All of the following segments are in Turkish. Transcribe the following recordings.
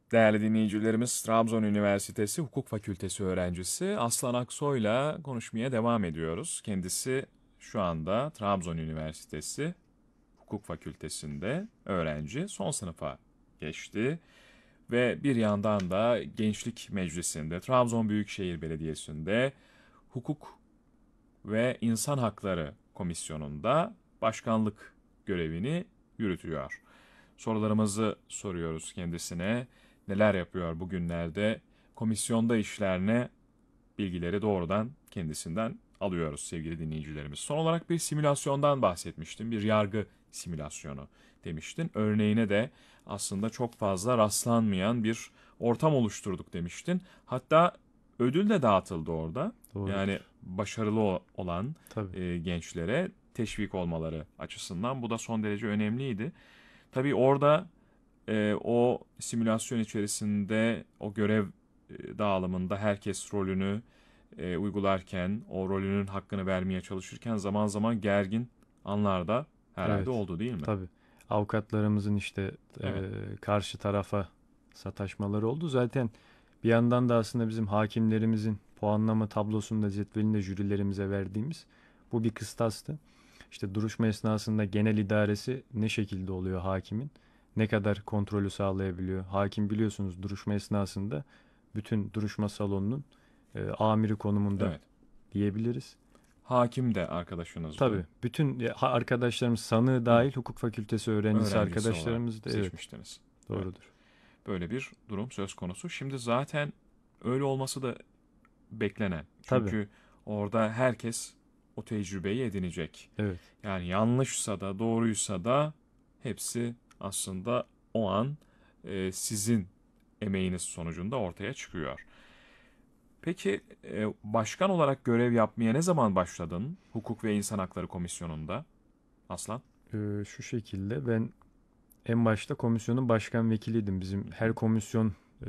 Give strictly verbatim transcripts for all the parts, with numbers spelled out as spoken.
Değerli dinleyicilerimiz, Trabzon Üniversitesi Hukuk Fakültesi öğrencisi Aslan Aksoy'la konuşmaya devam ediyoruz. Kendisi şu anda Trabzon Üniversitesi Hukuk Fakültesi'nde öğrenci, son sınıfa geçti ve bir yandan da Gençlik Meclisi'nde, Trabzon Büyükşehir Belediyesi'nde Hukuk ve İnsan Hakları Komisyonu'nda başkanlık görevini yürütüyor. Sorularımızı soruyoruz kendisine. Neler yapıyor bugünlerde? Komisyonda işlerine bilgileri doğrudan kendisinden alıyoruz sevgili dinleyicilerimiz. Son olarak bir simülasyondan bahsetmiştim. Bir yargı simülasyonu demiştin. Örneğine de aslında çok fazla rastlanmayan bir ortam oluşturduk demiştin. Hatta ödül de dağıtıldı orada. Yani Doğrudur. başarılı olan Tabii. e, gençlere teşvik olmaları açısından bu da son derece önemliydi. Tabii orada e, o simülasyon içerisinde o görev e, dağılımında herkes rolünü e, uygularken, o rolünün hakkını vermeye çalışırken zaman zaman gergin anlar da herhalde Evet. oldu değil mi? Tabii. Avukatlarımızın işte e, Evet, karşı tarafa sataşmaları oldu. Zaten bir yandan da aslında bizim hakimlerimizin puanlama tablosunda cetvelinde jürilerimize verdiğimiz bu bir kıstastı. İşte duruşma esnasında genel idaresi ne şekilde oluyor hakimin? Ne kadar kontrolü sağlayabiliyor? Hakim biliyorsunuz duruşma esnasında bütün duruşma salonunun e, amiri konumunda evet. diyebiliriz. Hakim de arkadaşınızdı. Tabii. Bütün ya, ha- arkadaşlarımız sanığı Evet, dahil hukuk fakültesi öğrencisi öğrencisi olarak arkadaşlarımız da evet seçmiştiniz. Evet, doğrudur. böyle bir durum söz konusu. Şimdi zaten öyle olması da beklenen. Tabii. Çünkü orada herkes o tecrübeyi edinecek. Evet. Yani yanlışsa da doğruysa da hepsi aslında o an e, sizin emeğiniz sonucunda ortaya çıkıyor. Peki e, başkan olarak görev yapmaya ne zaman başladın Hukuk ve İnsan Hakları Komisyonu'nda Aslan? Ee, şu şekilde ben en başta komisyonun başkan vekiliydim. Bizim Hı her hı. komisyon e,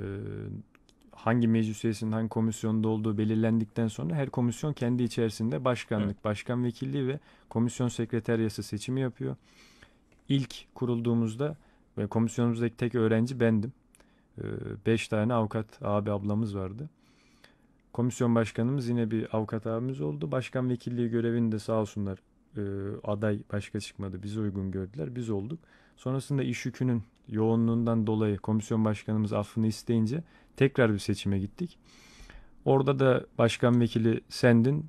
hangi meclis üyesinin hangi komisyonda olduğu belirlendikten sonra her komisyon kendi içerisinde Evet, başkanlık, başkan vekilliği ve komisyon sekreteryası seçimi yapıyor. İlk kurulduğumuzda ve komisyonumuzdaki tek öğrenci bendim. Ee, Beş tane avukat abi ablamız vardı. Komisyon başkanımız yine bir avukat abimiz oldu. Başkan vekilliği görevini de sağ olsunlar e, aday başka çıkmadı. Bizi uygun gördüler. Biz olduk. Sonrasında iş yükünün yoğunluğundan dolayı komisyon başkanımız affını isteyince tekrar bir seçime gittik. Orada da başkan vekili sendin.